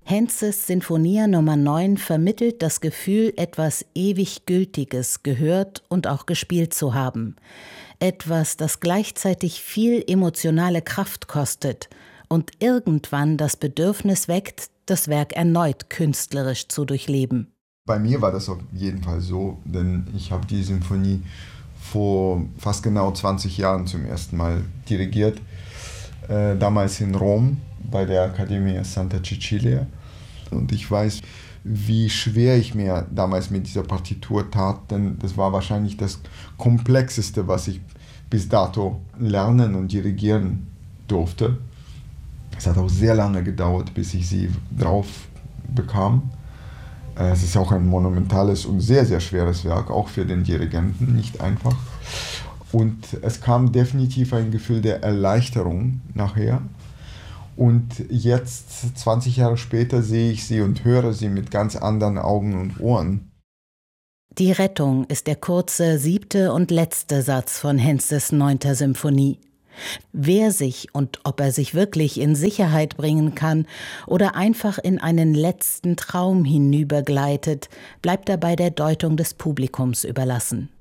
Henzes Sinfonia Nummer 9 vermittelt das Gefühl, etwas ewig Gültiges gehört und auch gespielt zu haben. Etwas, das gleichzeitig viel emotionale Kraft kostet und irgendwann das Bedürfnis weckt, das Werk erneut künstlerisch zu durchleben. Bei mir war das auf jeden Fall so, denn ich habe die Sinfonie vor fast genau 20 Jahren zum ersten Mal dirigiert. Damals in Rom bei der Accademia Santa Cecilia. Und ich weiß, wie schwer ich mir damals mit dieser Partitur tat, denn das war wahrscheinlich das Komplexeste, was ich bis dato lernen und dirigieren durfte. Es hat auch sehr lange gedauert, bis ich sie drauf bekam. Es ist auch ein monumentales und sehr, sehr schweres Werk, auch für den Dirigenten, nicht einfach. Und es kam definitiv ein Gefühl der Erleichterung nachher. Und jetzt, 20 Jahre später, sehe ich sie und höre sie mit ganz anderen Augen und Ohren. Die Rettung ist der kurze 7. und letzte Satz von Henzes 9. Symphonie. Wer sich und ob er sich wirklich in Sicherheit bringen kann oder einfach in einen letzten Traum hinübergleitet, bleibt dabei der Deutung des Publikums überlassen.